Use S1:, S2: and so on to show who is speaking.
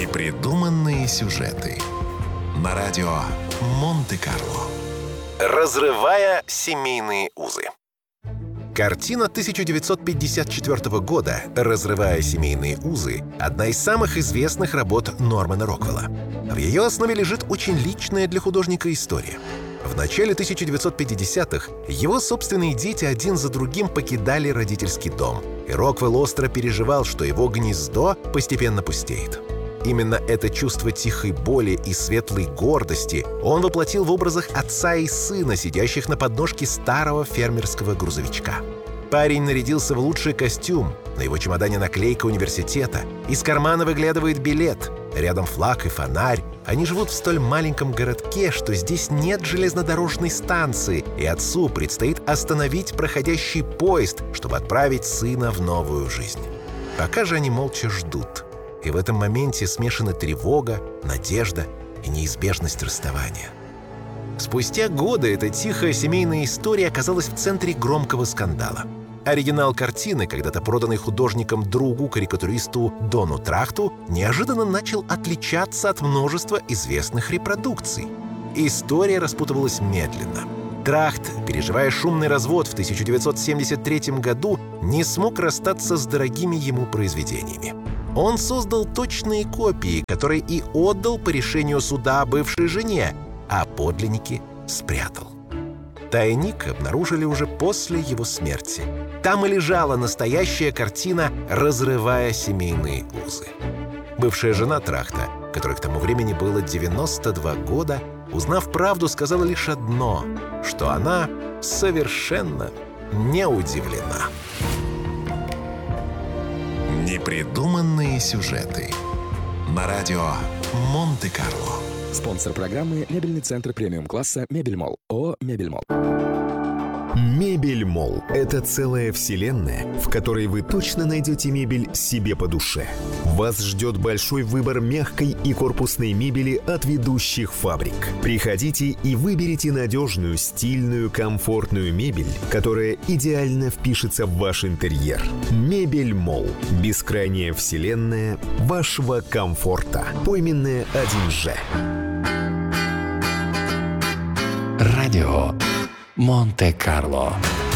S1: Непридуманные сюжеты на радио Монте-Карло.
S2: Разрывая семейные узы.
S1: Картина 1954 года «Разрывая семейные узы» — одна из самых известных работ Нормана Роквелла. В ее основе лежит очень личная для художника история. В начале 1950-х его собственные дети один за другим покидали родительский дом, и Роквелл остро переживал, что его гнездо постепенно пустеет. Именно это чувство тихой боли и светлой гордости он воплотил в образах отца и сына, сидящих на подножке старого фермерского грузовичка. Парень нарядился в лучший костюм, на его чемодане наклейка университета, из кармана выглядывает билет, рядом флаг и фонарь. Они живут в столь маленьком городке, что здесь нет железнодорожной станции, и отцу предстоит остановить проходящий поезд, чтобы отправить сына в новую жизнь. Пока же они молча ждут. И в этом моменте смешаны тревога, надежда и неизбежность расставания. Спустя годы эта тихая семейная история оказалась в центре громкого скандала. Оригинал картины, когда-то проданный художником другу-карикатуристу Дону Трахту, неожиданно начал отличаться от множества известных репродукций. История распутывалась медленно. Трахт, переживая шумный развод в 1973 году, не смог расстаться с дорогими ему произведениями. Он создал точные копии, которые и отдал по решению суда бывшей жене, а подлинники спрятал. Тайник обнаружили уже после его смерти. Там и лежала настоящая картина «Разрывая семейные узы». Бывшая жена Трахта, которой к тому времени было 92 года, узнав правду, сказала лишь одно, что она совершенно не удивлена. Непридуманные сюжеты на радио Монте-Карло.
S3: Спонсор программы — мебельный центр премиум-класса «Мебельмолл». ООО «Мебельмолл».
S4: Мебельмолл – это целая вселенная, в которой вы точно найдете мебель себе по душе. Вас ждет большой выбор мягкой и корпусной мебели от ведущих фабрик. Приходите и выберите надежную, стильную, комфортную мебель, которая идеально впишется в ваш интерьер. Мебельмолл – бескрайняя вселенная вашего комфорта. Пойменная 1Ж.
S5: Радио Монте-Карло.